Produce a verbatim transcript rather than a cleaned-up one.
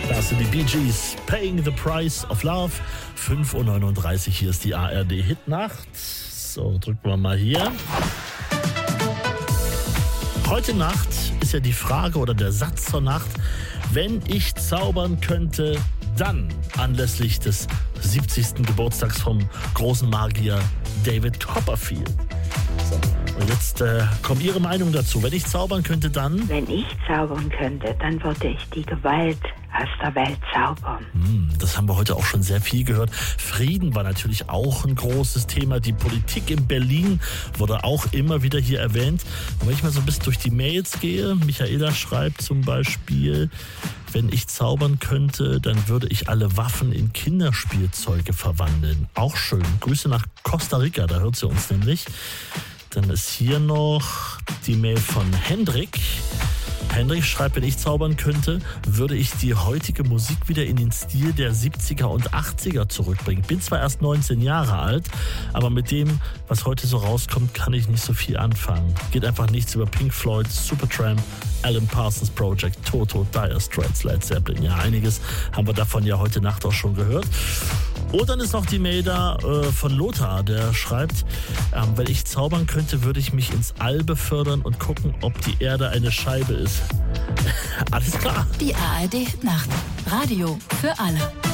Das sind die Bee Gees, Paying the Price of Love. fünf Uhr neununddreißig, hier ist die A R D-Hitnacht. So, drücken wir mal hier. Heute Nacht ist ja die Frage oder der Satz zur Nacht: Wenn ich zaubern könnte, dann anlässlich des siebzigsten Geburtstags vom großen Magier David Copperfield. So, und jetzt äh, kommt Ihre Meinung dazu. Wenn ich zaubern könnte, dann? Wenn ich zaubern könnte, dann würde ich die Gewalt aus der Welt zaubern. Hm, das haben wir heute auch schon sehr viel gehört. Frieden war natürlich auch ein großes Thema. Die Politik in Berlin wurde auch immer wieder hier erwähnt. Und wenn ich mal so ein bisschen durch die Mails gehe, Michaela schreibt zum Beispiel: Wenn ich zaubern könnte, dann würde ich alle Waffen in Kinderspielzeuge verwandeln. Auch schön. Grüße nach Costa Rica, da hört sie uns nämlich. Dann ist hier noch die Mail von Hendrik. Hendrik schreibt: Wenn ich zaubern könnte, würde ich die heutige Musik wieder in den Stil der siebziger und achtziger zurückbringen. Bin zwar erst neunzehn Jahre alt, aber mit dem, was heute so rauskommt, kann ich nicht so viel anfangen. Geht einfach nichts über Pink Floyd, Supertramp, Alan Parsons Project, Toto, Dire Straits, Led Zeppelin. Ja, einiges haben wir davon ja heute Nacht auch schon gehört. Und dann ist noch die Mail da äh, von Lothar, der schreibt: ähm, Wenn ich zaubern könnte, würde ich mich ins All befördern und gucken, ob die Erde eine Scheibe ist. Alles klar. Die A R D-Hitnacht. Radio für alle.